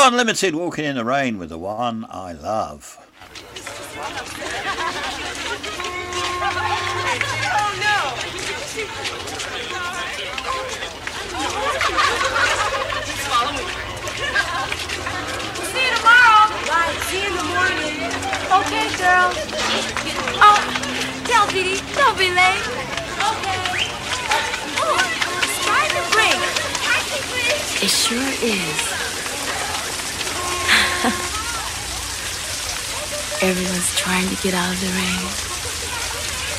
Unlimited, walking in the rain with the one I love. See you tomorrow. Right, see you in the morning. Okay, girl. Oh, tell Dee Dee, don't be late. Okay. Oh, it's starting to rain. It sure is. Everyone's trying to get out of the rain.